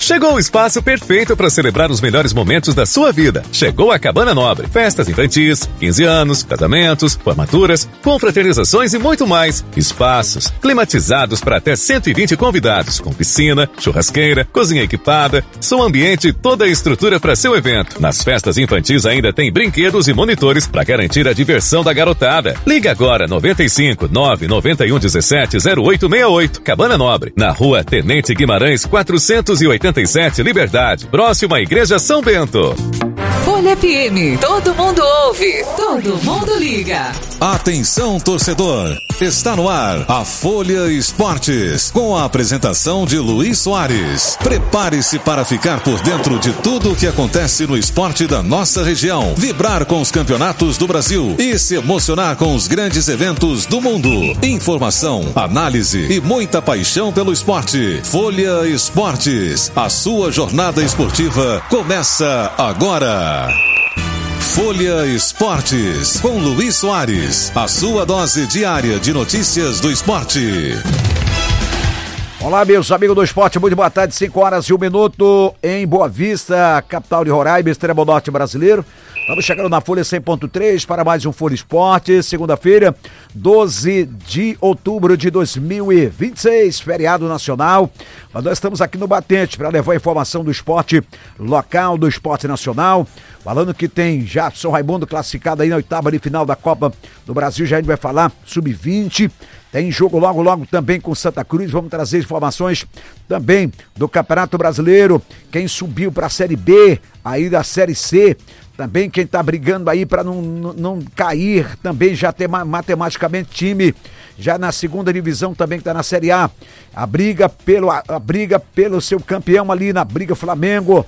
Chegou o espaço perfeito para celebrar os melhores momentos da sua vida. Chegou a Cabana Nobre. Festas infantis, 15 anos, casamentos, formaturas, confraternizações e muito mais. Espaços climatizados para até 120 convidados, com piscina, churrasqueira, cozinha equipada, som ambiente e toda a estrutura para seu evento. Nas festas infantis ainda tem brinquedos e monitores para garantir a diversão da garotada. Liga agora 95 991 17 0868. Cabana Nobre, na Rua Tenente Guimarães 487, Liberdade, próximo à Igreja São Bento. Folha FM, todo mundo ouve, todo mundo liga. Atenção, torcedor, está no ar a Folha Esportes, com a apresentação de Luiz Soares. Prepare-se para ficar por dentro de tudo o que acontece no esporte da nossa região, vibrar com os campeonatos do Brasil e se emocionar com os grandes eventos do mundo. Informação, análise e muita paixão pelo esporte. Folha Esportes, a sua jornada esportiva começa agora. Folha Esportes, com Luiz Soares, a sua dose diária de notícias do esporte. Olá, meus amigos do esporte, muito boa tarde, 5h01 em Boa Vista, capital de Roraima, extremo norte brasileiro. Estamos chegando na Folha 100.3 para mais um Folha Esporte, segunda-feira, 12 de outubro de 2026, feriado nacional. Mas nós estamos aqui no Batente para levar a informação do esporte local, do esporte nacional. Falando que tem já São Raimundo classificado aí na oitava de final da Copa do Brasil, já a gente vai falar, sub-20. Tem jogo logo também com Santa Cruz, vamos trazer informações também do Campeonato Brasileiro, quem subiu para a Série B, aí da Série C, também quem está brigando aí para não cair, também já ter matematicamente time, já na segunda divisão também que está na Série A, a briga pelo seu campeão ali na briga Flamengo,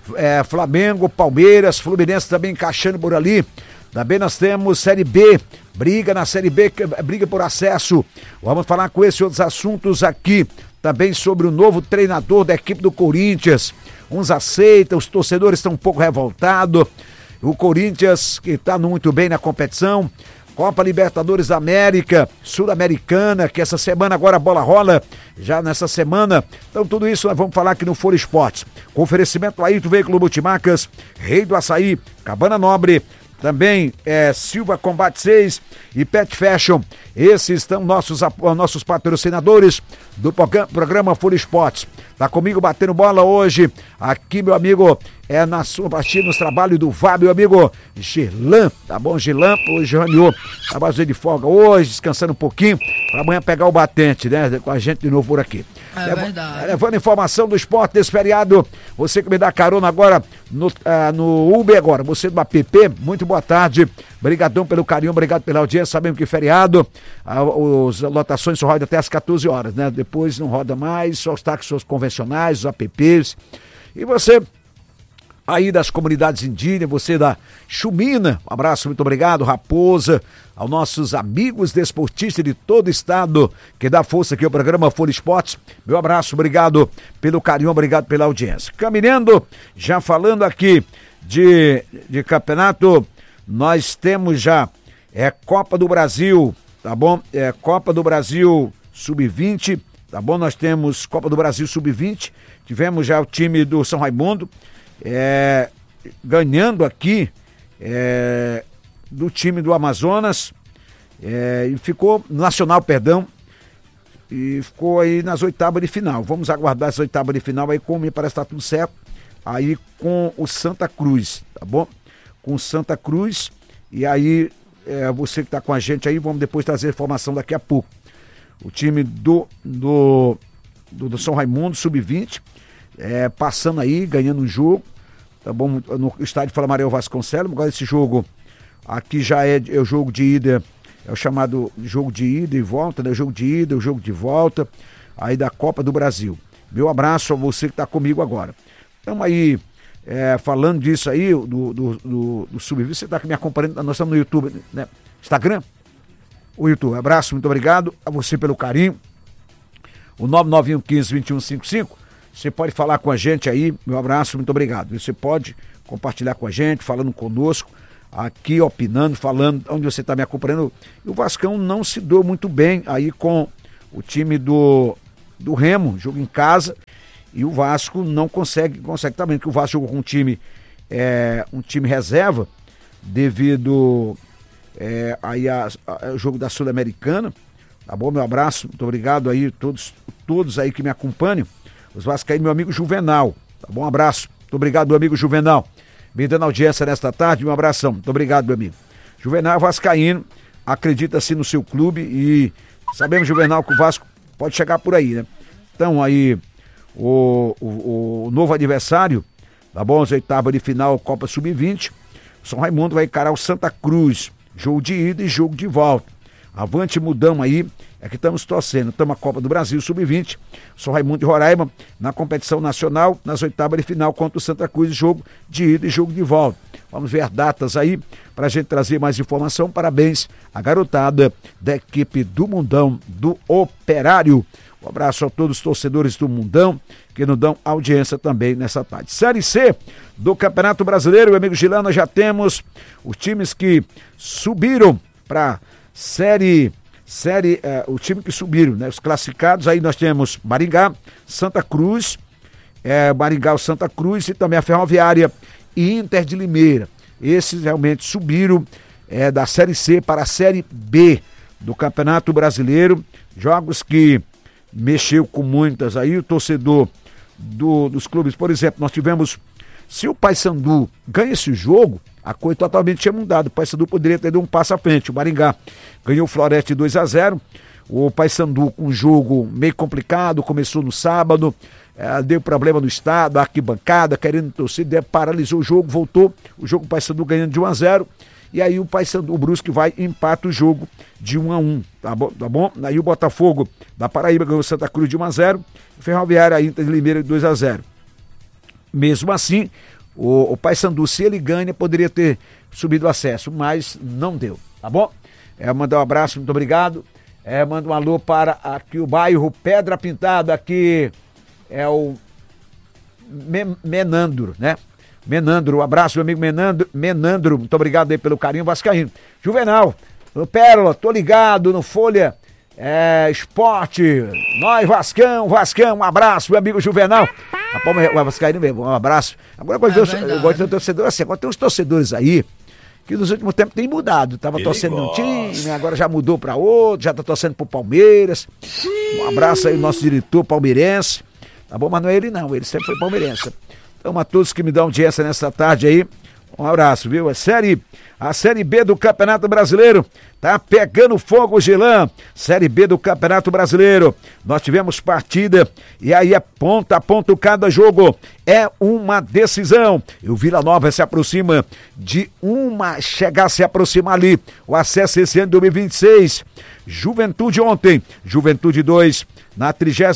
Palmeiras, Fluminense também encaixando por ali. Também nós temos Série B, briga na Série B, briga por acesso. Vamos falar com esses outros assuntos aqui, também sobre o novo treinador da equipe do Corinthians. Uns aceitam, os torcedores estão um pouco revoltados. O Corinthians, que está muito bem na competição, Copa Libertadores da América, Sul-Americana, que essa semana agora a bola rola, já nessa semana. Então tudo isso nós vamos falar aqui no Folha Esportes. Com oferecimento aí do Veículo Multimarcas, Rei do Açaí, Cabana Nobre, também Silva Combate 6 e Pet Fashion. Esses estão nossos patrocinadores do programa Folha Esportes. Tá comigo batendo bola hoje, aqui meu amigo, na sua partida, nos trabalhos do VAR, meu amigo Gilan, tá bom, Gilan? Hoje raneou, tá de folga hoje, descansando um pouquinho, pra amanhã pegar o batente, né, com a gente de novo por aqui. Verdade. Levando informação do esporte desse feriado, você que me dá carona agora no Uber agora, você do app, muito boa tarde, brigadão pelo carinho, obrigado pela audiência, sabemos que feriado, as lotações só rodam até às 14 horas, né, depois não roda mais, só os táxis convencionais, os apps, e você aí das comunidades indígenas, você da Chumina, um abraço, muito obrigado, Raposa, aos nossos amigos desportistas de todo o estado, que dá força aqui ao programa Folha Esportes, meu abraço, obrigado pelo carinho, obrigado pela audiência. Caminhando, já falando aqui de campeonato, nós temos já Copa do Brasil, tá bom? Copa do Brasil Sub-20, tá bom? Nós temos Copa do Brasil Sub-20, tivemos já o time do São Raimundo, ganhando aqui do time do Amazonas, e ficou nacional, perdão, e ficou aí nas oitavas de final. Vamos aguardar as oitavas de final aí, como me parece que tá tudo certo, aí com o Santa Cruz, tá bom? Com o Santa Cruz, e aí você que tá com a gente aí, vamos depois trazer informação daqui a pouco. O time do São Raimundo, Sub-20, passando aí, ganhando um jogo, tá bom, no estádio Flamaréu Vasconcelos. Agora esse jogo aqui já é o jogo de ida, é o chamado jogo de ida e volta, né? O jogo de ida, o jogo de volta, aí da Copa do Brasil. Meu abraço a você que está comigo agora. Estamos aí falando disso aí, do Sub-20, você está me acompanhando, nós estamos no YouTube, né? Instagram, o YouTube. Abraço, muito obrigado a você pelo carinho. O 99115-2155. Você pode falar com a gente aí, meu abraço, muito obrigado. Você pode compartilhar com a gente, falando conosco, aqui opinando, falando onde você está me acompanhando. E o Vascão não se deu muito bem aí com o time do Remo, jogo em casa, e o Vasco não consegue também, porque o Vasco jogou com um time reserva, devido aí ao jogo da Sul-Americana. Tá bom? Meu abraço, muito obrigado aí, todos aí que me acompanham. Os vascaínos, meu amigo Juvenal, tá bom? Um abraço, muito obrigado, meu amigo Juvenal. Me dando audiência nesta tarde, um abração, muito obrigado, meu amigo. Juvenal vascaíno, acredita-se no seu clube e sabemos, Juvenal, que o Vasco pode chegar por aí, né? Então aí, o novo adversário, tá bom? As oitavas de final, Copa Sub-20, São Raimundo vai encarar o Santa Cruz, jogo de ida e jogo de volta. Avante, mudamos aí, é que estamos torcendo. Estamos a Copa do Brasil Sub-20, São Raimundo de Roraima, na competição nacional, nas oitavas de final contra o Santa Cruz, jogo de ida e jogo de volta. Vamos ver datas aí, para a gente trazer mais informação. Parabéns à garotada da equipe do Mundão, do Operário. Um abraço a todos os torcedores do Mundão, que nos dão audiência também nessa tarde. Série C do Campeonato Brasileiro, meu amigo Gilão, nós já temos os times que subiram para o time que subiram, né? Os classificados, aí nós temos Maringá, Santa Cruz, o Santa Cruz e também a Ferroviária e Inter de Limeira. Esses realmente subiram da Série C para a Série B do Campeonato Brasileiro. Jogos que mexeu com muitas aí, o torcedor dos clubes, por exemplo, nós tivemos, se o Paysandu ganha esse jogo, a coisa totalmente tinha mudado. O Paysandu poderia ter dado um passo à frente. O Maringá ganhou o Floreste 2-0. O Paysandu com um jogo meio complicado, começou no sábado, deu problema no estado, a arquibancada, querendo torcer, paralisou o jogo, voltou. O jogo o Paysandu ganhando de 1-0. E aí o Paysandu, o Brusque vai e empata o jogo de 1-1. Tá bom? Aí o Botafogo da Paraíba ganhou o Santa Cruz de 1-0. Ferroviária Inter de Limeira de 2-0. Mesmo assim, o Paysandu, se ele ganha, poderia ter subido o acesso, mas não deu, tá bom? Mandar um abraço, muito obrigado. Manda um alô para aqui o bairro Pedra Pintada, aqui é o Menandro, né? Menandro, um abraço, meu amigo Menandro, muito obrigado aí pelo carinho vascaíno. Juvenal, no Pérola, tô ligado no Folha Esporte, nós Vascão, um abraço, meu amigo Juvenal. O vascaíno mesmo, um abraço. Agora eu gosto de torcedor assim, agora tem uns torcedores aí que nos últimos tempos tem mudado. Tava torcendo num time, agora já mudou para outro, já tá torcendo pro Palmeiras. Um abraço aí ao nosso diretor palmeirense. Tá bom? Mas não é ele não, ele sempre foi palmeirense. Então a todos que me dão audiência nessa tarde aí, um abraço, viu? A Série B do Campeonato Brasileiro tá pegando fogo, Gilan. Série B do Campeonato Brasileiro. Nós tivemos partida e aí é ponta a ponta cada jogo. É uma decisão. E o Vila Nova se aproxima de chegar a se aproximar ali. O acesso esse ano de 2026. Juventude ontem. Juventude 2 na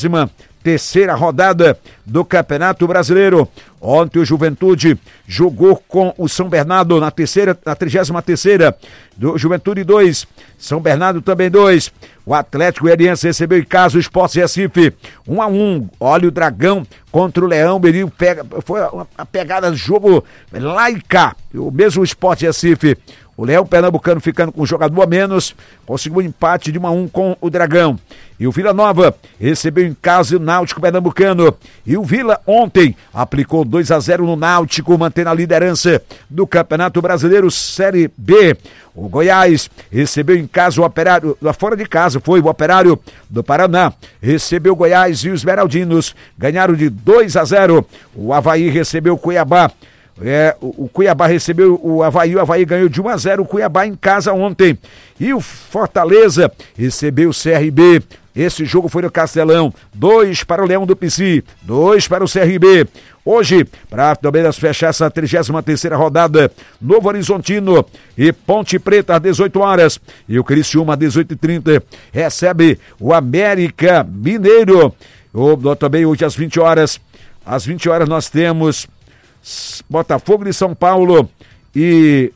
33ª rodada do Campeonato Brasileiro. Ontem o Juventude jogou com o São Bernardo na 33ª, do Juventude 2, São Bernardo também 2. O Atlético Goianiense recebeu em casa o Sport Recife 1-1. Olha o Dragão contra o Leão, foi uma pegada do jogo lá e cá. O mesmo Sport Recife, o Leão Pernambucano ficando com um jogador a menos, conseguiu um empate de 1-1 com o Dragão. E o Vila Nova recebeu em casa o Náutico Pernambucano. E o Vila ontem aplicou 2-0 no Náutico, mantendo a liderança do Campeonato Brasileiro Série B. O Goiás recebeu em casa o Operário, lá fora de casa foi o Operário do Paraná. Recebeu o Goiás e os Esmeraldinos ganharam de 2-0. O Avaí recebeu o Cuiabá. O Cuiabá recebeu o Avaí ganhou de 1-0 o Cuiabá em casa ontem. E o Fortaleza recebeu o CRB. Esse jogo foi no Castelão. 2 para o Leão do Pici, 2 para o CRB. Hoje, para também fechar essa 33ª rodada, Novo Horizontino e Ponte Preta às 18 horas. E o Criciúma às 18h30 recebe o América Mineiro. Também hoje às 20 horas. Às 20 horas nós temos Botafogo de São Paulo e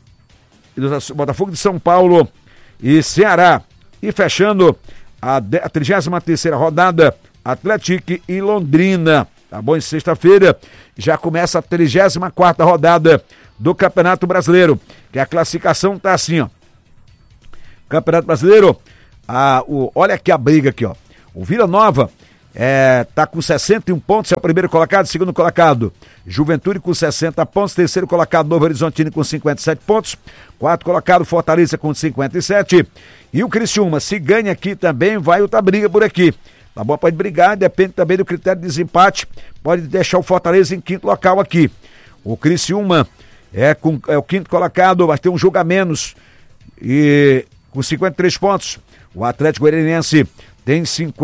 Ceará. E fechando a 33ª rodada, Atlético e Londrina. Tá bom? Em sexta-feira já começa a 34ª rodada do Campeonato Brasileiro, que a classificação tá assim, ó. Campeonato Brasileiro, olha aqui a briga aqui, ó. O Vila Nova Tá com 61 pontos, é o primeiro colocado. Segundo colocado, Juventude com 60 pontos. Terceiro colocado, Novo Horizontino com 57 pontos. Quarto colocado, Fortaleza com 57. E o Criciúma, se ganha aqui também, vai outra briga por aqui. Tá bom? Pode brigar, depende também do critério de desempate. Pode deixar o Fortaleza em quinto local aqui. O Criciúma é o quinto colocado, vai ter um jogo a menos. E com 53 pontos. O Atlético Goianiense tem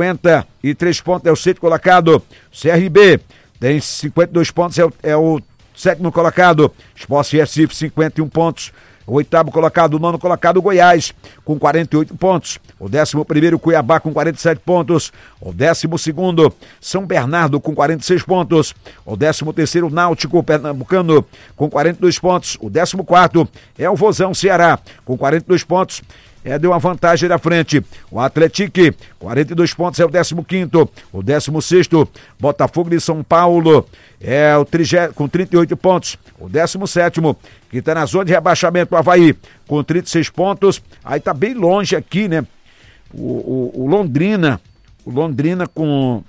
53 pontos, é o sexto colocado. CRB tem 52 pontos, é o sétimo colocado. Sport Recife, 51 pontos. O oitavo colocado, o nono colocado, Goiás, com 48 pontos. O 11º, Cuiabá, com 47 pontos. O 12º, São Bernardo, com 46 pontos. O 13º, Náutico Pernambucano, com 42 pontos. O 14º é o Vozão Ceará, com 42 pontos. Deu uma vantagem na frente. O Atlético, 42 pontos, é o 15º. O 16º, Botafogo de São Paulo, é o 30 com 38 pontos. O 17º, que está na zona de rebaixamento, o Avaí, com 36 pontos. Aí tá bem longe aqui, né? O Londrina com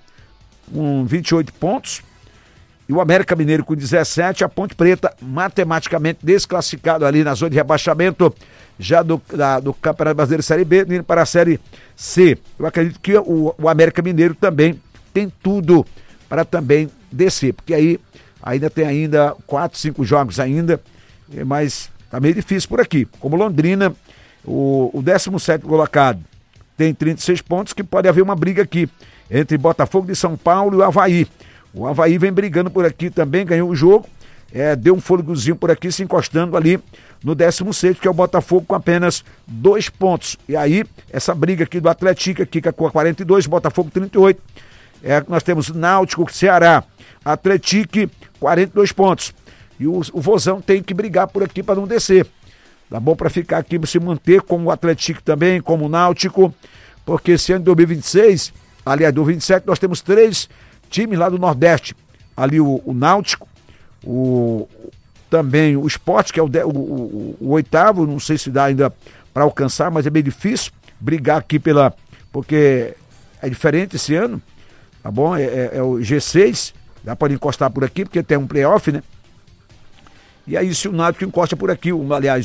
28 pontos. E o América Mineiro com 17, a Ponte Preta matematicamente desclassificado ali na zona de rebaixamento já do Campeonato Brasileiro Série B, indo para a Série C. Eu acredito que o América Mineiro também tem tudo para também descer, porque aí ainda tem 4, 5 jogos ainda, mas tá meio difícil por aqui. Como Londrina, o 17º colocado tem 36 pontos, que pode haver uma briga aqui entre Botafogo de São Paulo e o Avaí. O Avaí vem brigando por aqui também, ganhou o jogo, deu um fôlegozinho por aqui, se encostando ali no 16º, que é o Botafogo, com apenas 2 pontos. E aí, essa briga aqui do Atlético, aqui com 42, Botafogo 38. Nós temos Náutico, Ceará, Atlético, 42 pontos. E o Vozão tem que brigar por aqui para não descer. Tá bom? Para ficar aqui, se manter como o Atlético também, como o Náutico, porque esse ano de 2026, aliás, 2027, nós temos 3 times lá do Nordeste, ali o Náutico, também o Sport, que é o oitavo, não sei se dá ainda para alcançar, mas é bem difícil brigar aqui porque é diferente esse ano, tá bom? É o G6, dá para encostar por aqui, porque tem um playoff, né? E aí se o Náutico encosta por aqui, aliás,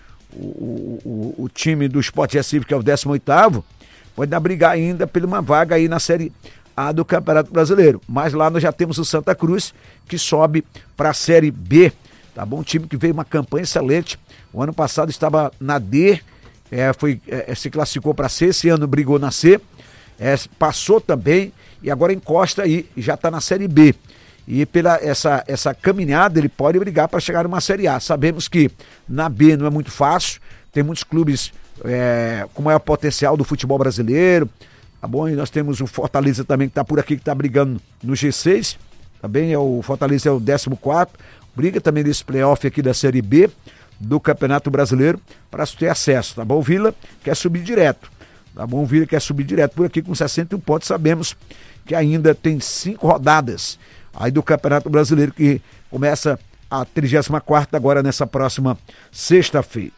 o time do Sport Recife, que é o 18º, pode dar brigar ainda por uma vaga aí na Série A do Campeonato Brasileiro. Mas lá nós já temos o Santa Cruz, que sobe para a Série B, tá bom? Um time que veio uma campanha excelente. O ano passado estava na D, se classificou para C, esse ano brigou na C, passou também e agora encosta aí e já está na Série B. E pela essa caminhada ele pode brigar para chegar numa Série A. Sabemos que na B não é muito fácil, tem muitos clubes com maior potencial do futebol brasileiro, tá bom? E nós temos o Fortaleza também, que está por aqui, que está brigando no G6, também o Fortaleza é o 14º, briga também nesse playoff aqui da Série B do Campeonato Brasileiro para ter acesso, tá bom? O Vila quer subir direto, tá bom? O Vila quer subir direto por aqui com 61 pontos, sabemos que ainda tem 5 rodadas aí do Campeonato Brasileiro, que começa a 34ª agora nessa próxima sexta-feira.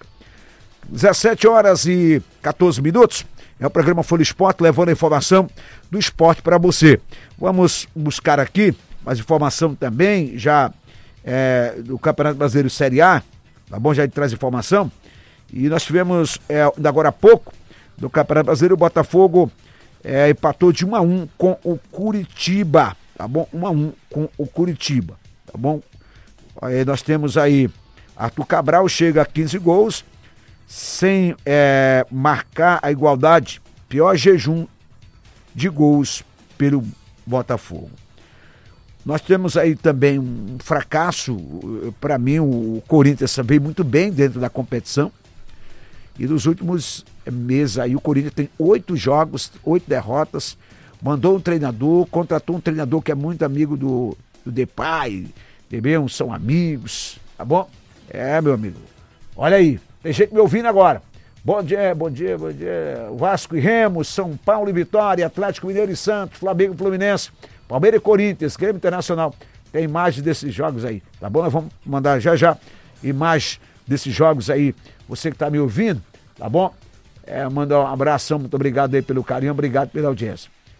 17h14, é o programa Folha Esporte, levando a informação do esporte para você. Vamos buscar aqui mais informação também, já do Campeonato Brasileiro Série A, tá bom? Já traz informação. E nós tivemos, ainda agora há pouco, do Campeonato Brasileiro, o Botafogo empatou de 1-1 com o Curitiba, tá bom? 1-1 com o Curitiba, tá bom? Aí nós temos aí, Arthur Cabral chega a 15 gols, sem marcar a igualdade, pior jejum de gols pelo Botafogo. Nós temos aí também um fracasso, para mim o Corinthians veio muito bem dentro da competição, e nos últimos meses aí o Corinthians tem 8 jogos, 8 derrotas, mandou um treinador, contratou um treinador que é muito amigo do Depay, também são amigos, tá bom? Meu amigo, olha aí, tem gente me ouvindo agora. Bom dia. Vasco e Remo, São Paulo e Vitória, Atlético Mineiro e Santos, Flamengo e Fluminense, Palmeiras e Corinthians, Grêmio Internacional. Tem imagens desses jogos aí, tá bom? Nós vamos mandar já imagens desses jogos aí, você que tá me ouvindo, tá bom? Mandar um abração, muito obrigado aí pelo carinho, obrigado pela audiência.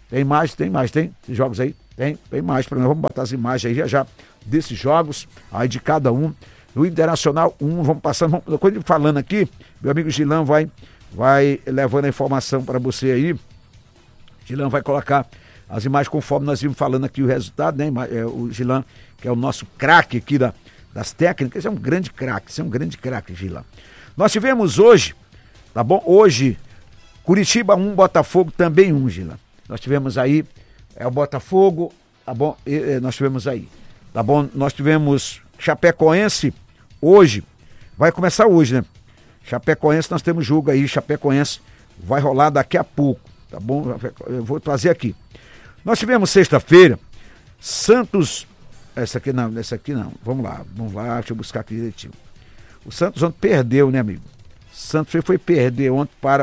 Tem jogos aí? Tem mais, para nós vamos botar as imagens aí já desses jogos, aí de cada um. O Internacional 1, vamos passando, quando falando aqui, meu amigo Gilan vai levando a informação para você aí. Gilan vai colocar as imagens conforme nós vimos falando aqui o resultado, né? O Gilan, que é o nosso craque aqui das técnicas, é um grande craque, Gilan. Nós tivemos hoje, tá bom? Hoje, Curitiba 1, Botafogo também 1, Gilan. Nós tivemos aí, o Botafogo, tá bom? Nós tivemos aí, tá bom? Nós tivemos Chapecoense hoje, vai começar hoje, né? Chapecoense, nós temos jogo aí, Chapecoense vai rolar daqui a pouco, tá bom? Eu vou trazer aqui. Nós tivemos sexta-feira, Santos, essa aqui não, vamos lá, deixa eu buscar aqui direitinho. O Santos ontem perdeu, né, amigo? O Santos foi perder ontem para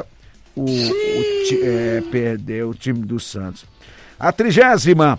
perdeu o time do Santos. A 30ª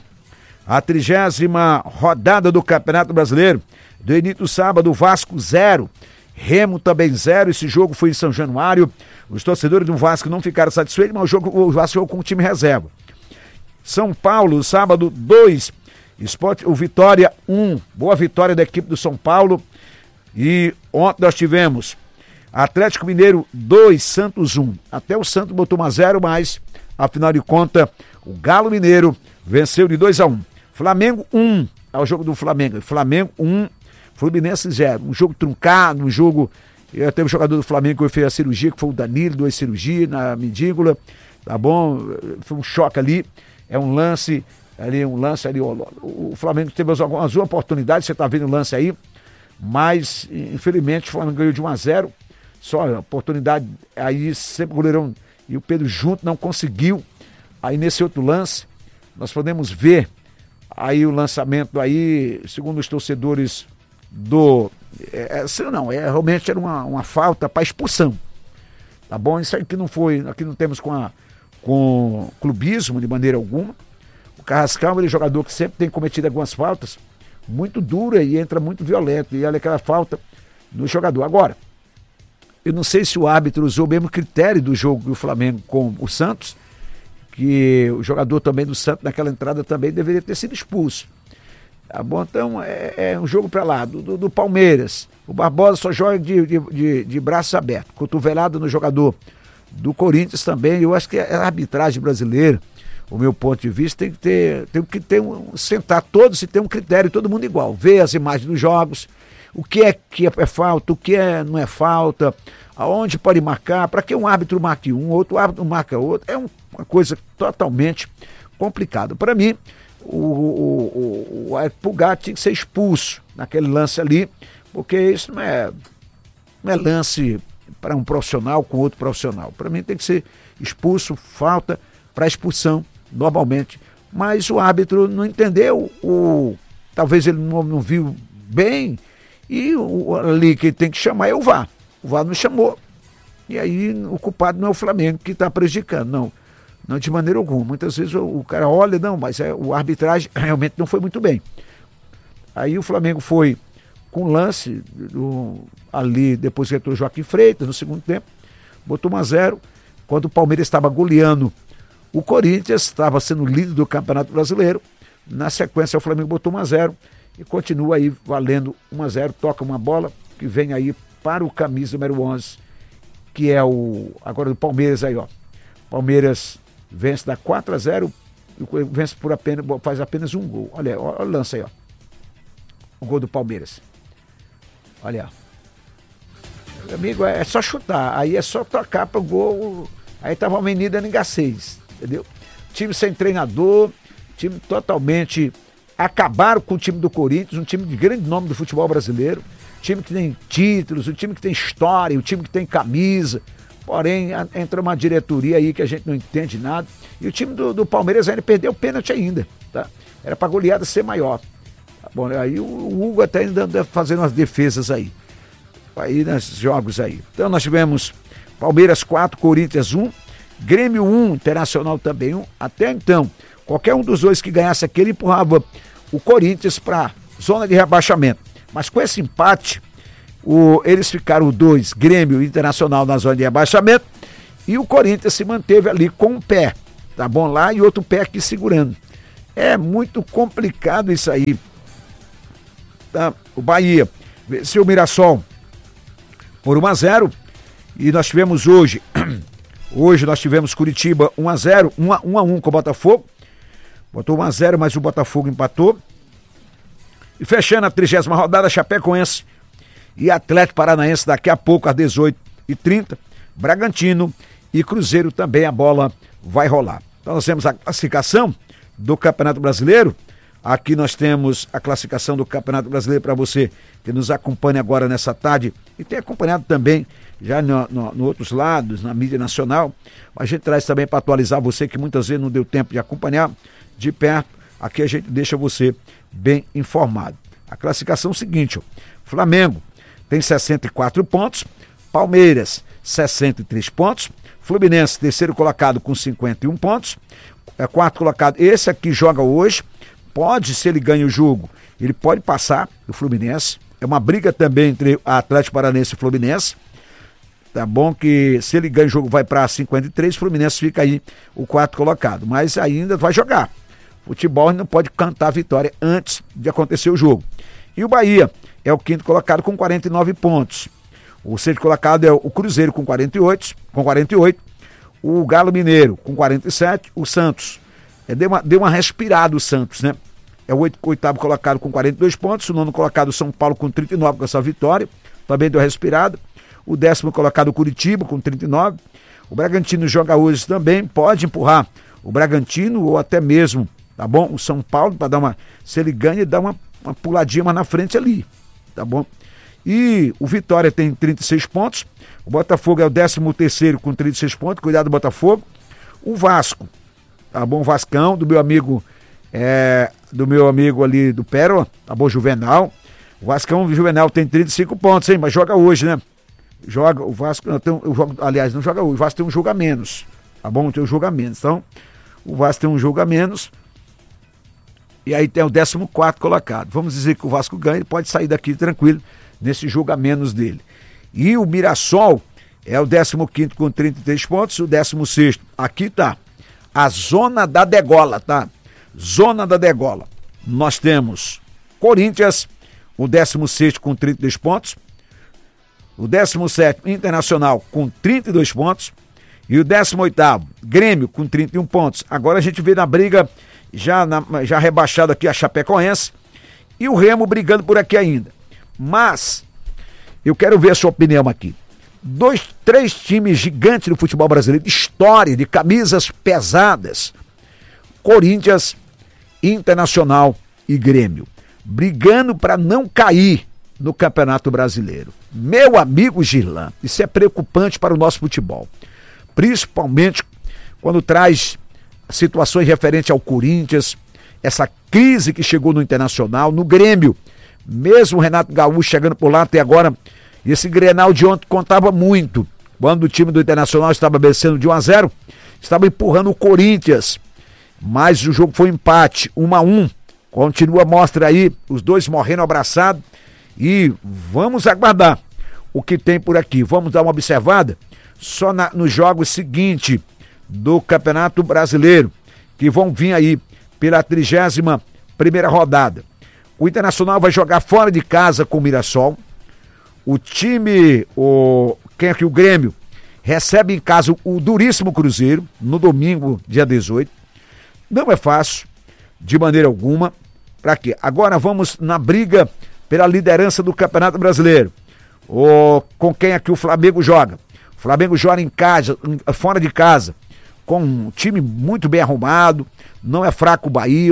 rodada do Campeonato Brasileiro, do início do sábado, Vasco 0, Remo também 0, esse jogo foi em São Januário, os torcedores do Vasco não ficaram satisfeitos, mas o Vasco jogou com o time reserva. São Paulo, sábado 2, o Vitória 1, boa vitória da equipe do São Paulo, e ontem nós tivemos Atlético Mineiro 2, Santos 1, até o Santos botou 1-0, mas afinal de contas, o Galo Mineiro venceu de 2-1. Flamengo 1, é o jogo do Flamengo. Flamengo 1, Fluminense 0. Um jogo truncado, um jogo... Teve um jogador do Flamengo que fez a cirurgia, que foi o Danilo, 2 cirurgias na medígula, tá bom? Foi um choque ali, um lance ali. O Flamengo teve algumas oportunidades, você tá vendo o lance aí, mas infelizmente o Flamengo ganhou de 1-0. Só a oportunidade aí, sempre o goleirão e o Pedro junto não conseguiu. Aí nesse outro lance, nós podemos ver aí o lançamento aí, segundo os torcedores realmente era uma falta para expulsão, tá bom? Isso aqui não foi, aqui não temos com clubismo de maneira alguma. O Carrascal, ele é jogador que sempre tem cometido algumas faltas muito duras e entra muito violento, e olha aquela falta no jogador. Agora, eu não sei se o árbitro usou o mesmo critério do jogo do Flamengo com o Santos, que o jogador também do Santos naquela entrada também deveria ter sido expulso. Tá bom? Então é um jogo para lá, do Palmeiras. O Barbosa só joga de braços abertos, cotovelada no jogador do Corinthians também. Eu acho que a arbitragem brasileira, o meu ponto de vista, tem que ter sentar todos e ter um critério, todo mundo igual. Ver as imagens dos jogos, o que é falta, o que não é falta, aonde pode marcar, para que um árbitro marque outro árbitro marca outro. É uma coisa totalmente complicada. Para mim, o Pulgar tinha que ser expulso naquele lance ali, porque isso não é lance para um profissional com outro profissional. Para mim tem que ser expulso, falta para expulsão, normalmente. Mas o árbitro não entendeu, talvez ele não viu bem, e ali que tem que chamar é o VAR. O VAR não chamou. E aí o culpado não é o Flamengo que está prejudicando, não de maneira alguma. Muitas vezes o cara olha, mas a arbitragem realmente não foi muito bem. Aí o Flamengo foi com lance ali, depois que entrou o Joaquim Freitas no segundo tempo, botou 1-0, quando o Palmeiras estava goleando o Corinthians, estava sendo líder do Campeonato Brasileiro. Na sequência o Flamengo botou 1-0 e continua aí valendo 1-0, toca uma bola que vem aí para o camisa número 11, que é agora do Palmeiras aí, ó. Palmeiras vence, dá 4-0, vence faz apenas um gol. Olha o lance aí, ó. O gol do Palmeiras. Olha, meu amigo, é só chutar, aí é só tocar para o gol. Aí tava uma Avenida N6, entendeu? Time sem treinador, time totalmente... Acabaram com o time do Corinthians, um time de grande nome do futebol brasileiro, time que tem títulos, um time que tem história, um time que tem camisa. Porém, entra uma diretoria aí que a gente não entende nada. E o time do Palmeiras ainda perdeu o pênalti ainda, tá? Era pra goleada ser maior. Tá bom, aí o Hugo até ainda anda fazendo umas defesas aí nos jogos aí. Então nós tivemos Palmeiras 4, Corinthians 1, Grêmio 1, Internacional também 1. Até então, qualquer um dos dois que ganhasse aqui, ele empurrava o Corinthians para zona de rebaixamento. Mas com esse empate, eles ficaram 2, Grêmio e Internacional na zona de rebaixamento, e o Corinthians se manteve ali com o pé tá bom, lá, e outro pé aqui segurando. É muito complicado isso aí. Tá? O Bahia venceu o Mirassol por 1-0, e nós tivemos hoje nós tivemos Curitiba 1-0, 1-1 com o Botafogo, botou 1-0, mas o Botafogo empatou. E fechando a 30ª rodada, Chapecoense e Atlético Paranaense daqui a pouco às 18h30, Bragantino e Cruzeiro também, a bola vai rolar. Então nós temos a classificação do Campeonato Brasileiro. Aqui nós temos a classificação do Campeonato Brasileiro para você que nos acompanha agora nessa tarde e tem acompanhado também já no outros lados, na mídia nacional. A gente traz também para atualizar você que muitas vezes não deu tempo de acompanhar de perto. Aqui a gente deixa você bem informado. A classificação é o seguinte, ó. Flamengo tem 64 pontos, Palmeiras 63 pontos, Fluminense terceiro colocado com 51 pontos, quarto colocado, esse aqui joga hoje, pode, se ele ganha o jogo, ele pode passar o Fluminense, é uma briga também entre Atlético Paranaense e Fluminense, tá bom que se ele ganha o jogo vai para 53, Fluminense fica aí o quarto colocado, mas ainda vai jogar. Futebol não pode cantar a vitória antes de acontecer o jogo. E o Bahia é o quinto colocado com 49 pontos. O sexto colocado é o Cruzeiro com 48, o Galo Mineiro com 47, o Santos. Deu uma respirada o Santos, né? É o oitavo colocado com 42 pontos, o nono colocado São Paulo com 39 com essa vitória, também deu respirada. O 10º colocado Curitiba com 39. O Bragantino joga hoje também, pode empurrar o Bragantino ou até mesmo, tá bom? O São Paulo, para dar se ele ganha, ele dá uma puladinha mais na frente ali, tá bom? E o Vitória tem 36 pontos, o Botafogo é o 13º com 36 pontos, cuidado do Botafogo. O Vasco, tá bom? O Vascão, do meu amigo ali do Pérola, tá bom? Juvenal. O Vascão, o Juvenal tem 35 pontos, hein? Mas joga hoje, né? Joga, o Vasco, não joga hoje, o Vasco tem um jogo a menos, tá bom? Tem um jogo a menos, então, o Vasco tem um jogo a menos, e aí tem o 14º colocado. Vamos dizer que o Vasco ganha, ele pode sair daqui tranquilo, nesse jogo a menos dele. E o Mirassol é o 15º com 33 pontos, o 16º, aqui tá, a zona da degola, tá? Zona da degola. Nós temos Corinthians, o 16º com 32 pontos, o 17º Internacional com 32 pontos e o 18º Grêmio com 31 pontos. Agora a gente vê na briga, já rebaixado aqui a Chapecoense e o Remo brigando por aqui ainda. Mas eu quero ver a sua opinião aqui. 3 times gigantes do futebol brasileiro, de história, de camisas pesadas. Corinthians, Internacional e Grêmio, brigando para não cair no Campeonato Brasileiro. Meu amigo Girlan, isso é preocupante para o nosso futebol, principalmente quando traz situações referentes ao Corinthians, essa crise que chegou no Internacional, no Grêmio, mesmo o Renato Gaúcho chegando por lá até agora, esse Grenal de ontem contava muito, quando o time do Internacional estava vencendo de 1-0, estava empurrando o Corinthians, mas o jogo foi empate, 1-1, continua a mostra aí, os dois morrendo abraçados, e vamos aguardar o que tem por aqui. Vamos dar uma observada só nos jogos seguintes do Campeonato Brasileiro, que vão vir aí pela 31ª rodada. O Internacional vai jogar fora de casa com o Mirassol. O time, o Grêmio, recebe em casa o duríssimo Cruzeiro, no domingo, dia 18. Não é fácil, de maneira alguma. Para quê? Agora vamos na briga pela liderança do Campeonato Brasileiro. Com quem aqui o Flamengo joga? O Flamengo joga em casa, fora de casa, com um time muito bem arrumado, não é fraco o Bahia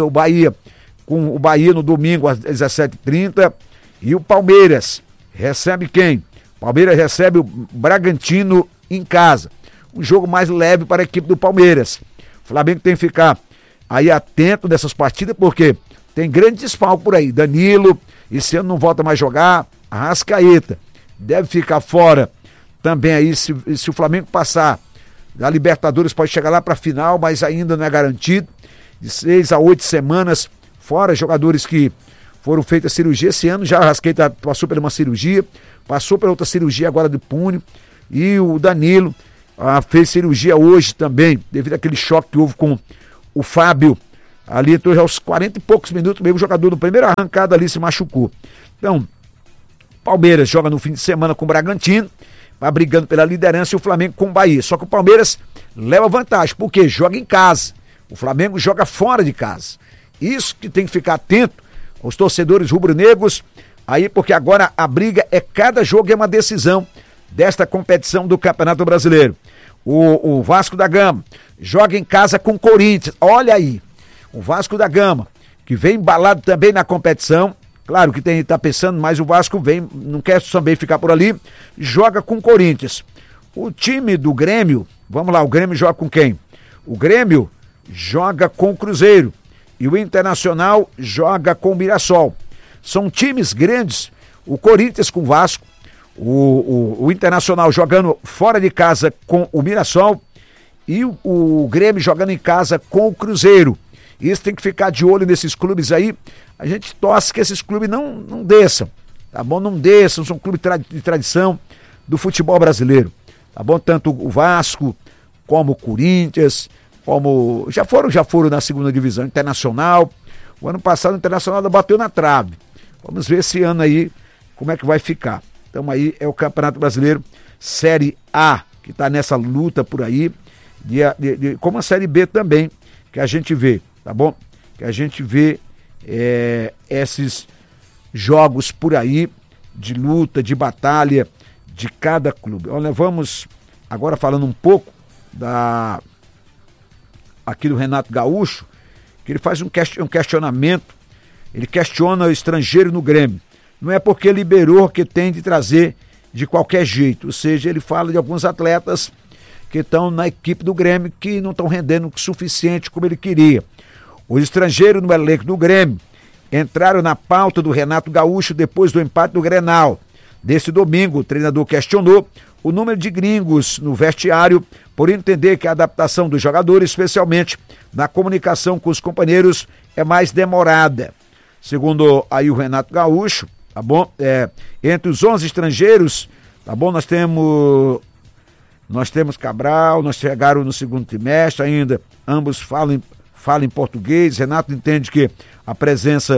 com o Bahia no domingo às 17h30, e o Palmeiras recebe quem? Palmeiras recebe o Bragantino em casa, um jogo mais leve para a equipe do Palmeiras. O Flamengo tem que ficar aí atento nessas partidas, porque tem grande desfalque por aí. Danilo, esse ano não volta mais jogar. Arrascaeta deve ficar fora também aí, se o Flamengo passar da Libertadores, pode chegar lá para a final, mas ainda não é garantido. De 6 a 8 semanas, fora jogadores que foram feitas cirurgia. Esse ano já Arrascaeta passou por uma cirurgia, passou por outra cirurgia agora do punho, e o Danilo, fez cirurgia hoje também, devido àquele choque que houve com o Fábio. Ali entrou já aos 40 e poucos minutos, mesmo o jogador no primeiro arrancada ali se machucou. Então, Palmeiras joga no fim de semana com o Bragantino, vai brigando pela liderança, e o Flamengo com o Bahia. Só que o Palmeiras leva vantagem, porque joga em casa. O Flamengo joga fora de casa. Isso que tem que ficar atento aos torcedores rubro-negros, aí, porque agora a briga é cada jogo é uma decisão desta competição do Campeonato Brasileiro. O Vasco da Gama joga em casa com o Corinthians. Olha aí, o Vasco da Gama, que vem embalado também na competição. Claro que tá pensando, mas o Vasco vem, não quer também ficar por ali, joga com o Corinthians. O time do Grêmio, vamos lá, o Grêmio joga com quem? O Grêmio joga com o Cruzeiro e o Internacional joga com o Mirassol. São times grandes, o Corinthians com o Vasco, o Internacional jogando fora de casa com o Mirassol e o Grêmio jogando em casa com o Cruzeiro. Isso tem que ficar de olho nesses clubes aí. A gente torce que esses clubes não desçam, tá bom? Não desçam, são clubes de tradição do futebol brasileiro, tá bom? Tanto o Vasco como o Corinthians, como já foram na segunda divisão. Internacional, o ano passado o Internacional bateu na trave. Vamos ver esse ano aí como é que vai ficar. Então aí é o Campeonato Brasileiro Série A, que está nessa luta por aí, como a Série B também, que a gente vê, tá bom? Que a gente vê esses jogos por aí, de luta, de batalha, de cada clube. Olha, vamos agora falando um pouco aqui do Renato Gaúcho, que ele faz um questionamento, ele questiona o estrangeiro no Grêmio. Não é porque liberou que tem de trazer de qualquer jeito, ou seja, ele fala de alguns atletas que estão na equipe do Grêmio que não estão rendendo o suficiente como ele queria. Os estrangeiros no elenco do Grêmio entraram na pauta do Renato Gaúcho depois do empate do Grenal. Nesse domingo, o treinador questionou o número de gringos no vestiário, por entender que a adaptação dos jogadores, especialmente na comunicação com os companheiros, é mais demorada. Segundo aí o Renato Gaúcho, tá bom? Entre os 11 estrangeiros, tá bom? Nós temos Cabral, nós chegaram no segundo trimestre ainda, ambos falam em português. Renato entende que a presença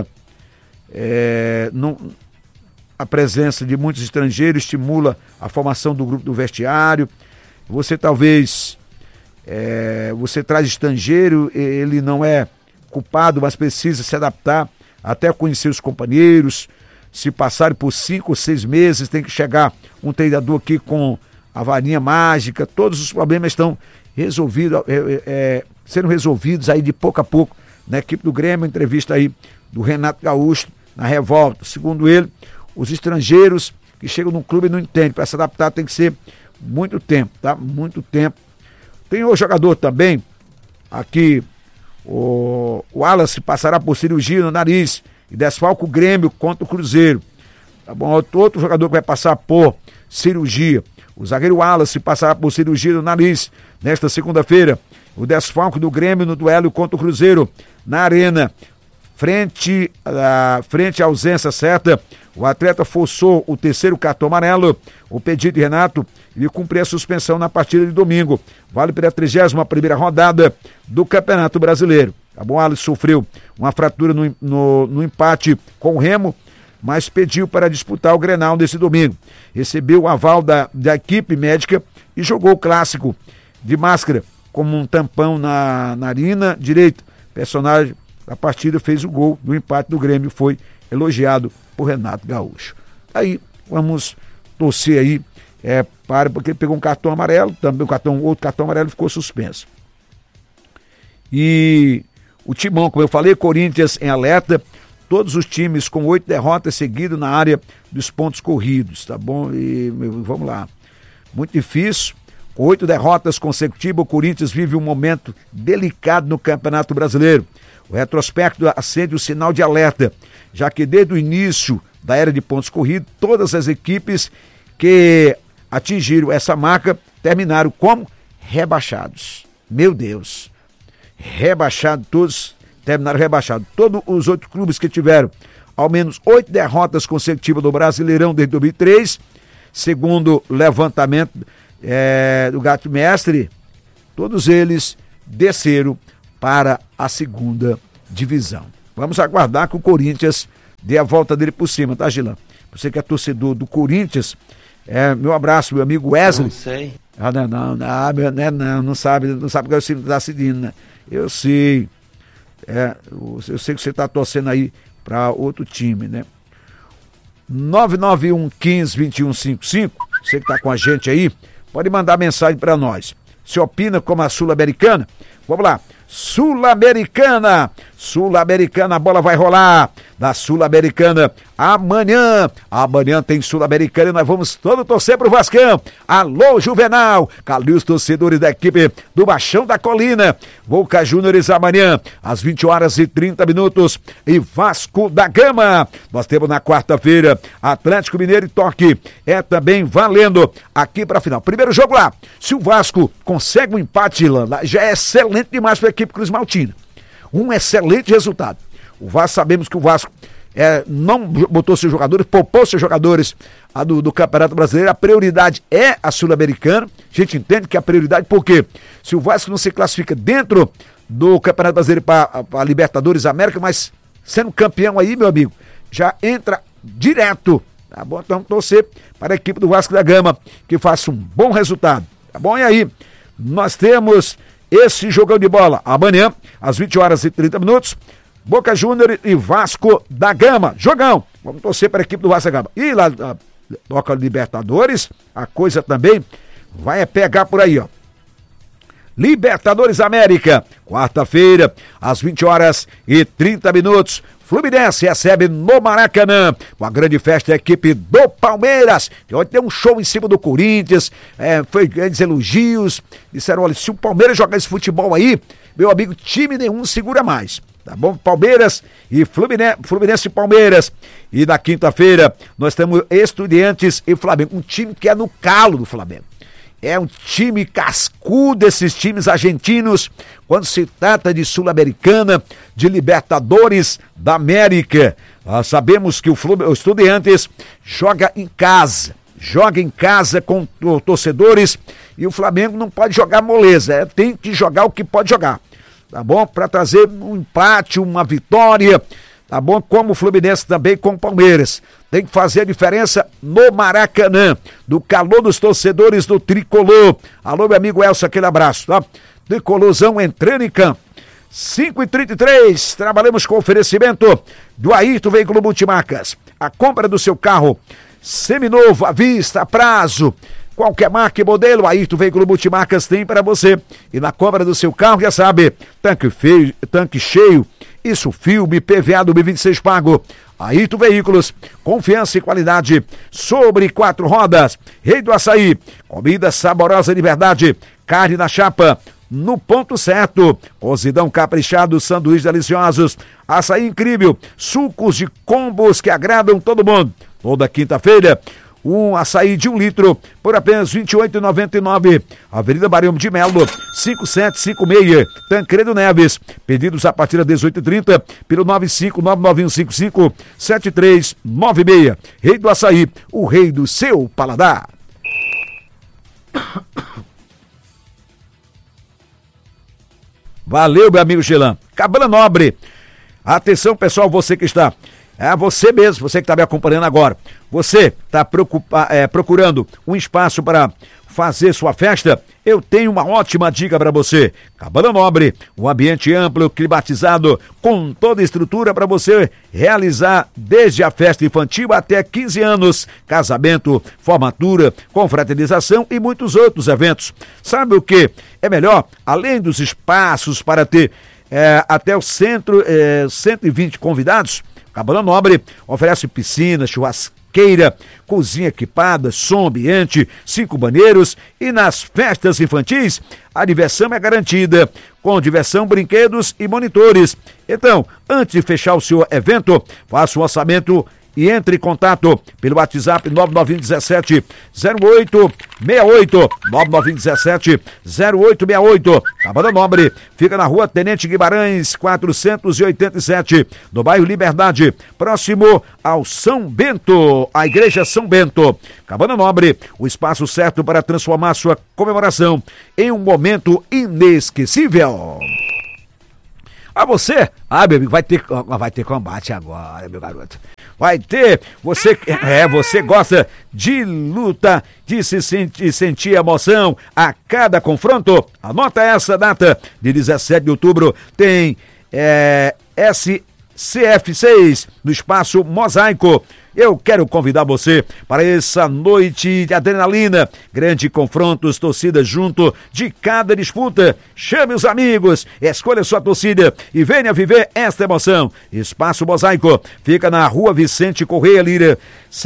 de muitos estrangeiros estimula a formação do grupo do vestiário. Você talvez, você traz estrangeiro, ele não é culpado, mas precisa se adaptar até conhecer os companheiros. Se passarem por 5 ou 6 meses, tem que chegar um treinador aqui com a varinha mágica. Todos os problemas estão resolvidos, sendo resolvidos aí de pouco a pouco na equipe do Grêmio. Entrevista aí do Renato Gaúcho na Revolta. Segundo ele, os estrangeiros que chegam num clube e não entendem, para se adaptar tem que ser muito tempo, tá? Muito tempo. Tem outro jogador também, aqui, o Wallace passará por cirurgia no nariz e desfalca o Grêmio contra o Cruzeiro. Tá bom? Outro jogador que vai passar por cirurgia. O zagueiro Wallace passará por cirurgia no nariz nesta segunda-feira. O desfalque do Grêmio no duelo contra o Cruzeiro na Arena. Frente à ausência certa, o atleta forçou o terceiro cartão amarelo. O pedido de Renato, ele cumprir a suspensão na partida de domingo. Vale pela 31ª rodada do Campeonato Brasileiro. Tá bom? Alisson sofreu uma fratura no empate com o Remo, mas pediu para disputar o Grenal nesse domingo. Recebeu o aval da equipe médica e jogou o clássico de máscara como um tampão na narina direita. Personagem da partida fez o gol do empate do Grêmio, foi elogiado por Renato Gaúcho. Aí vamos torcer aí, porque ele pegou um cartão amarelo, também outro cartão amarelo, ficou suspenso. E o Timão, como eu falei, Corinthians em alerta, todos os times com 8 derrotas seguidas na área dos pontos corridos, tá bom? E vamos lá, muito difícil. Com 8 derrotas consecutivas, o Corinthians vive um momento delicado no Campeonato Brasileiro. O retrospecto acende o sinal de alerta, já que desde o início da era de pontos corridos, todas as equipes que atingiram essa marca terminaram como rebaixados. Meu Deus, rebaixados, todos terminaram rebaixados. Todos os 8 clubes que tiveram ao menos 8 derrotas consecutivas do Brasileirão desde 2003, segundo levantamento do Gato Mestre, todos eles desceram para a segunda divisão. Vamos aguardar que o Corinthians dê a volta dele por cima, tá, Gilan? Você que é torcedor do Corinthians, meu abraço, meu amigo Wesley. Não sei. Não sabe que você está seguindo, né? Eu sei. Eu sei que você está torcendo aí para outro time, né? 991 15 21 55, você que está com a gente aí, pode mandar mensagem para nós. Você opina como a Sul-Americana? Vamos lá. Sul-Americana, a bola vai rolar da Sul-Americana amanhã tem Sul-Americana e nós vamos todos torcer pro Vascão. Alô, Juvenal, cadê os torcedores da equipe do Baixão da Colina? Boca Juniors amanhã às 20h30 e Vasco da Gama. Nós temos na quarta-feira Atlético Mineiro e Torque, também valendo aqui pra final. Primeiro jogo lá, se o Vasco consegue um empate lá, já é excelente demais pra equipe Cruz Maltina. Um excelente resultado. Sabemos que o Vasco não botou seus jogadores, poupou seus jogadores do Campeonato Brasileiro. A prioridade é a Sul-Americana. A gente entende que a prioridade, porque se o Vasco não se classifica dentro do Campeonato Brasileiro para a Libertadores América, mas sendo campeão aí, meu amigo, já entra direto. Tá bom? Então torcer para a equipe do Vasco da Gama que faça um bom resultado. Tá bom? E aí, nós temos esse jogão de bola amanhã, às 20h30, Boca Juniors e Vasco da Gama. Jogão! Vamos torcer para a equipe do Vasco da Gama. E lá, toca Libertadores, a coisa também vai pegar por aí, ó. Libertadores América, quarta-feira, às 20h30. Fluminense recebe no Maracanã, com a grande festa, a equipe do Palmeiras, que ontem tem um show em cima do Corinthians, foi grandes elogios, disseram, olha, se o Palmeiras jogar esse futebol aí, meu amigo, time nenhum segura mais, tá bom? Palmeiras e Fluminense e Palmeiras. E na quinta-feira, nós temos Estudiantes e Flamengo, um time que é no calo do Flamengo. É um time cascudo, esses times argentinos, quando se trata de Sul-Americana, de Libertadores da América. Sabemos que o Estudiantes joga em casa com torcedores, e o Flamengo não pode jogar moleza, tem que jogar o que pode jogar, tá bom? Para trazer um empate, uma vitória, tá bom? Como o Fluminense também com o Palmeiras. Tem que fazer a diferença no Maracanã, do calor dos torcedores do Tricolor. Alô, meu amigo Elcio, aquele abraço, tá? Tricolorzão entrando em campo. 5h33, trabalhamos com oferecimento do Ayrton Veículo Multimarcas. A compra do seu carro seminovo, à vista, a prazo, qualquer marca e modelo, Ayrton Veículo Multimarcas tem para você. E na compra do seu carro, já sabe, tanque cheio, isso, filme, PVA 2026 pago. Ayrton Veículos, confiança e qualidade sobre 4 rodas. Rei do Açaí, comida saborosa de verdade, carne na chapa, no ponto certo. Cozidão caprichado, sanduíches deliciosos, açaí incrível, sucos de combos que agradam todo mundo. Toda quinta-feira, um açaí de 1 litro por apenas R$ 28,99. Avenida Barão de Melo, 5756, Tancredo Neves. Pedidos a partir das 18h30 pelo 95991557396. Rei do Açaí, o rei do seu paladar. Valeu, meu amigo Gelan. Cabana Nobre. Atenção, pessoal, você que está... você mesmo, você que está me acompanhando agora. Você está procurando um espaço para fazer sua festa? Eu tenho uma ótima dica para você. Cabana Nobre, um ambiente amplo, climatizado, com toda a estrutura para você realizar desde a festa infantil até 15 anos, casamento, formatura, confraternização e muitos outros eventos. Sabe o que é melhor? Além dos espaços para ter até o centro, 120 convidados, Cabana Nobre oferece piscina, churrasqueira, cozinha equipada, som ambiente, 5 banheiros, e nas festas infantis a diversão é garantida, com diversão, brinquedos e monitores. Então, antes de fechar o seu evento, faça um orçamento e entre em contato pelo WhatsApp 99117-0868, 99117-0868. Cabana Nobre fica na rua Tenente Guimarães, 487, no bairro Liberdade, próximo ao São Bento, a Igreja São Bento. Cabana Nobre, o espaço certo para transformar sua comemoração em um momento inesquecível. A você, meu amigo, vai ter combate agora, meu garoto. Vai ter, você gosta de luta, de se sentir emoção a cada confronto? Anota essa data, de 17 de outubro, tem SCF6 no Espaço Mosaico. Eu quero convidar você para essa noite de adrenalina, grandes confrontos, torcida junto de cada disputa. Chame os amigos, escolha sua torcida e venha viver esta emoção. Espaço Mosaico fica na rua Vicente Correia Lira,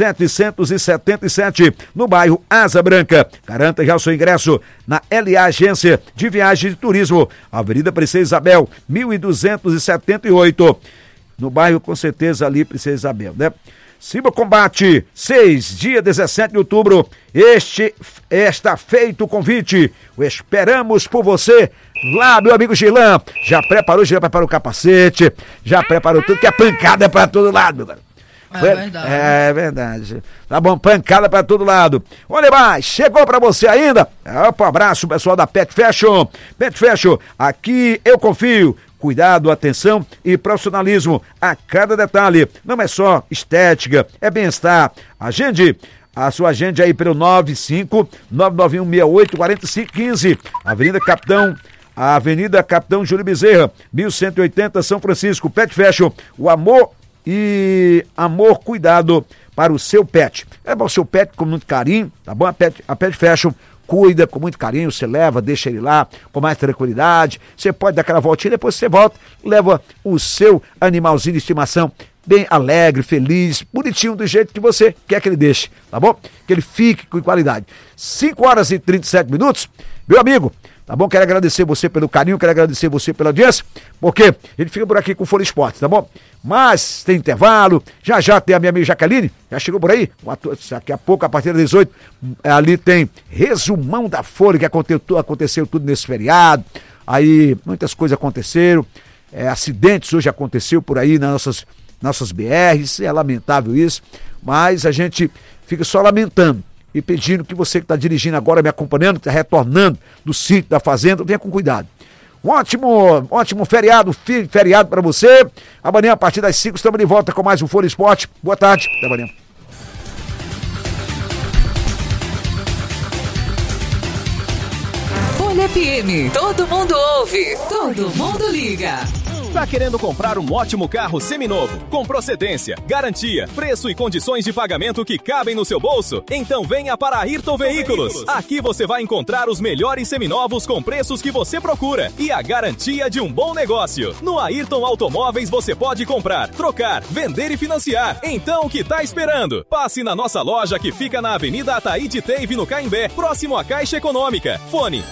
777, no bairro Asa Branca. Garanta já o seu ingresso na LA Agência de Viagens e Turismo, Avenida Princesa Isabel, 1278, no bairro, com certeza, ali Princesa Isabel, né? Ciba Combate 6, dia 17 de outubro, está feito o convite, o esperamos por você lá, meu amigo Gilan. Já preparou o capacete, já preparou tudo, que é pancada pra todo lado, meu cara. É verdade. Tá bom, pancada pra todo lado. Olha mais, chegou pra você ainda? Um abraço, pessoal da Pet Fashion. Pet Fashion, aqui eu confio. Cuidado, atenção e profissionalismo a cada detalhe. Não é só estética, é bem-estar. Agende a sua agenda aí pelo 95991684515. Avenida Capitão Júlio Bezerra, 1180, São Francisco. Pet Fashion, o amor, cuidado para o seu pet. É para o seu pet com muito carinho, tá bom? A Pet Fashion cuida com muito carinho, você leva, deixa ele lá com mais tranquilidade. Você pode dar aquela voltinha, depois você volta, leva o seu animalzinho de estimação bem alegre, feliz, bonitinho, do jeito que você quer que ele deixe, tá bom? Que ele fique com qualidade. 5h37, meu amigo, tá bom? Quero agradecer você pelo carinho, quero agradecer você pela audiência, porque ele fica por aqui com o Folha Esportes, tá bom? Mas tem intervalo, já tem a minha amiga Jaqueline, já chegou por aí, daqui a pouco, a partir das 18, ali tem resumão da Folha, que aconteceu tudo nesse feriado, aí muitas coisas aconteceram, acidentes hoje aconteceu por aí nas nossas BRs, é lamentável isso, mas a gente fica só lamentando e pedindo que você que está dirigindo agora, me acompanhando, que está retornando do sítio, da fazenda, venha com cuidado. Um ótimo feriado para você. Amanhã, a partir das 5, estamos de volta com mais um Folha Esporte. Boa tarde, até amanhã. Folha FM, todo mundo ouve, todo mundo liga. Tá querendo comprar um ótimo carro seminovo, com procedência, garantia, preço e condições de pagamento que cabem no seu bolso? Então venha para a Ayrton Veículos. Aqui você vai encontrar os melhores seminovos com preços que você procura e a garantia de um bom negócio. No Ayrton Automóveis você pode comprar, trocar, vender e financiar. Então o que tá esperando? Passe na nossa loja que fica na Avenida Ataíde Teive, no Caimbé, próximo à Caixa Econômica. Fone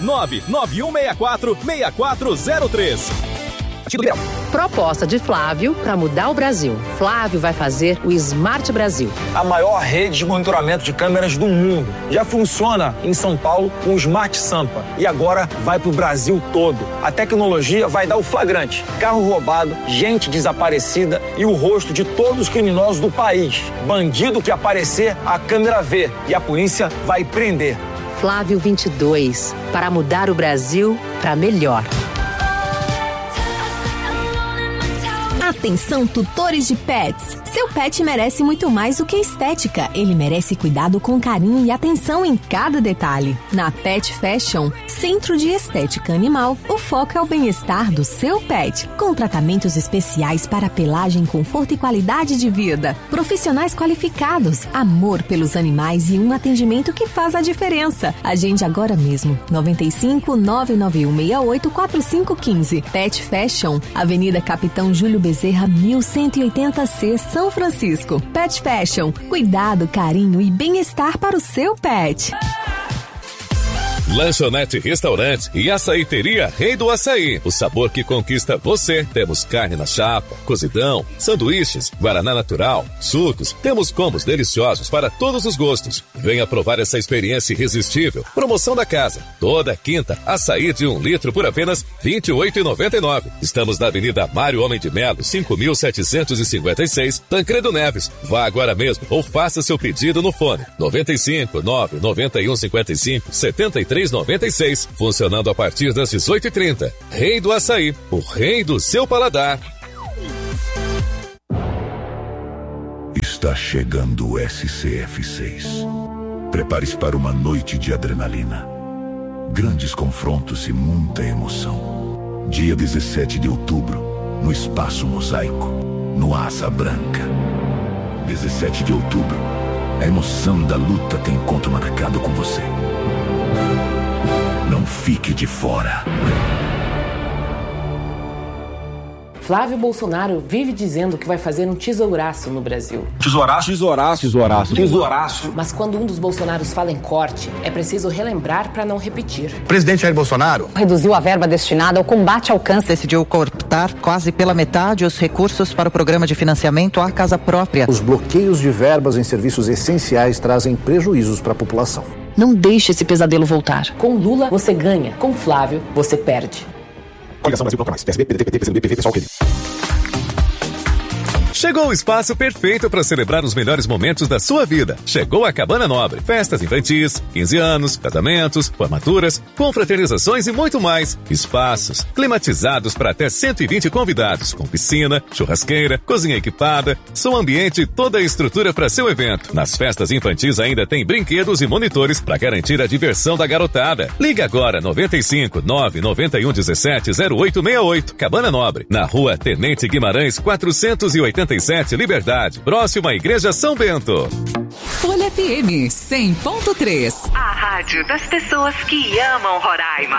99164-6403. Proposta de Flávio para mudar o Brasil. Flávio vai fazer o Smart Brasil. A maior rede de monitoramento de câmeras do mundo. Já funciona em São Paulo com o Smart Sampa. E agora vai para o Brasil todo. A tecnologia vai dar o flagrante. Carro roubado, gente desaparecida e o rosto de todos os criminosos do país. Bandido que aparecer, a câmera vê. E a polícia vai prender. Flávio 22. Para mudar o Brasil para melhor. Atenção, tutores de pets! Seu pet merece muito mais do que estética. Ele merece cuidado com carinho e atenção em cada detalhe. Na Pet Fashion, Centro de Estética Animal, o foco é o bem-estar do seu pet, com tratamentos especiais para pelagem, conforto e qualidade de vida. Profissionais qualificados, amor pelos animais e um atendimento que faz a diferença. Agende agora mesmo. 95 99168 4515. Pet Fashion, Avenida Capitão Júlio Bezerra, 1180C, São Francisco. Pet Fashion, cuidado, carinho e bem-estar para o seu pet. Lanchonete Restaurante e Açaiteria Rei do Açaí. O sabor que conquista você. Temos carne na chapa, cozidão, sanduíches, guaraná natural, sucos. Temos combos deliciosos para todos os gostos. Venha provar essa experiência irresistível. Promoção da casa. Toda quinta, açaí de 1 litro por apenas R$ 28,99. Estamos na Avenida Mário Homem de Melo, 5.756, Tancredo Neves. Vá agora mesmo ou faça seu pedido no fone 95 9 91 55 73 96. Funcionando a partir das 18h30. Rei do Açaí, o rei do seu paladar. Está chegando o SCF6. Prepare-se para uma noite de adrenalina. Grandes confrontos e muita emoção. Dia 17 de outubro, no Espaço Mosaico, no Asa Branca. 17 de outubro, a emoção da luta tem encontro marcado com você. Não fique de fora. Flávio Bolsonaro vive dizendo que vai fazer um tesouraço no Brasil. Tesouraço? Tesouraço. Tesouraço. Tesouraço. Mas quando um dos Bolsonaros fala em corte, é preciso relembrar para não repetir. O presidente Jair Bolsonaro reduziu a verba destinada ao combate ao câncer. Decidiu cortar quase pela metade os recursos para o programa de financiamento à casa própria. Os bloqueios de verbas em serviços essenciais trazem prejuízos para a população. Não deixe esse pesadelo voltar. Com Lula, você ganha. Com Flávio, você perde. Coligação Brasil Bloco Mais. PSB, PDT, PCdoB, PV, pessoal que Chegou o espaço perfeito para celebrar os melhores momentos da sua vida. Chegou a Cabana Nobre. Festas infantis, 15 anos, casamentos, formaturas, confraternizações e muito mais. Espaços climatizados para até 120 convidados, com piscina, churrasqueira, cozinha equipada, som ambiente e toda a estrutura para seu evento. Nas festas infantis ainda tem brinquedos e monitores para garantir a diversão da garotada. Liga agora 95 991 17 0868. Cabana Nobre, na Rua Tenente Guimarães 487, Liberdade, próximo à Igreja São Bento. Folha FM 100.3. A rádio das pessoas que amam Roraima.